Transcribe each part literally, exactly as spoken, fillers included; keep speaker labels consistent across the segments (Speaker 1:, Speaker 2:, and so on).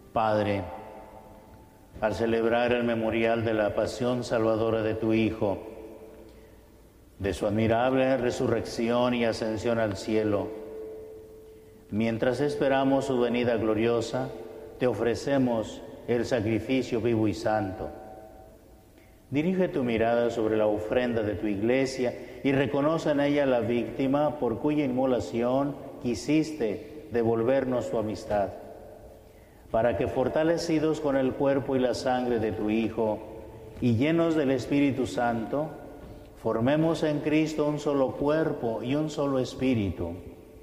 Speaker 1: Padre, al celebrar el memorial de la pasión salvadora de tu Hijo, de su admirable resurrección y ascensión al cielo, mientras esperamos su venida gloriosa, te ofrecemos el sacrificio vivo y santo. Dirige tu mirada sobre la ofrenda de tu Iglesia y reconoce en ella la víctima por cuya inmolación quisiste devolvernos tu amistad, para que, fortalecidos con el cuerpo y la sangre de tu Hijo y llenos del Espíritu Santo, formemos en Cristo un solo cuerpo y un solo espíritu.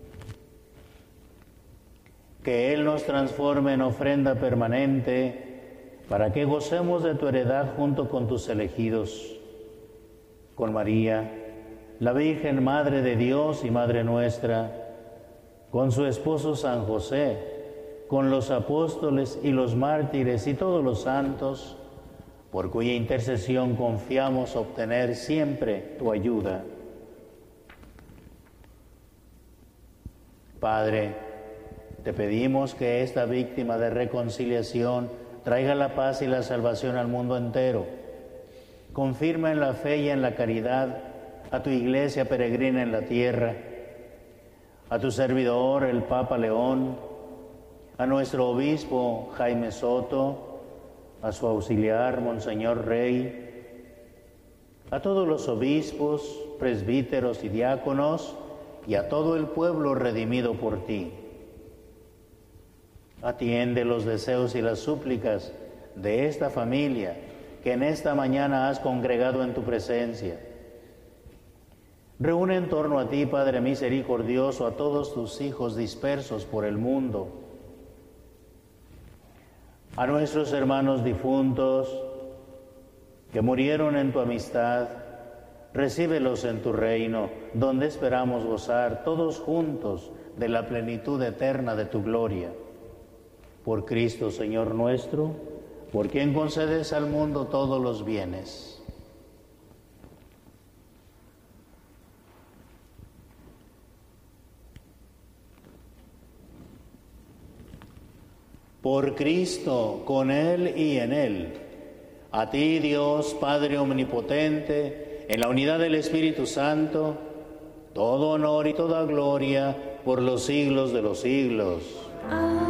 Speaker 1: Que Él nos transforme en ofrenda permanente para que gocemos de tu heredad junto con tus elegidos, con María, la Virgen Madre de Dios y Madre nuestra, con su esposo San José, con los apóstoles y los mártires y todos los santos, por cuya intercesión confiamos obtener siempre tu ayuda. Padre, te pedimos que esta víctima de reconciliación traiga la paz y la salvación al mundo entero. Confirma en la fe y en la caridad a tu Iglesia peregrina en la tierra, a tu servidor, el Papa León, a nuestro obispo Jaime Soto, a su auxiliar, Monseñor Rey, a todos los obispos, presbíteros y diáconos, y a todo el pueblo redimido por ti. Atiende los deseos y las súplicas de esta familia que en esta mañana has congregado en tu presencia. Reúne en torno a ti, Padre misericordioso, a todos tus hijos dispersos por el mundo, a nuestros hermanos difuntos que murieron en tu amistad. Recíbelos en tu reino, donde esperamos gozar todos juntos de la plenitud eterna de tu gloria. Por Cristo, Señor nuestro, por quien concedes al mundo todos los bienes. Por Cristo, con Él y en Él, a ti, Dios, Padre omnipotente, en la unidad del Espíritu Santo, todo honor y toda gloria por los siglos de los siglos.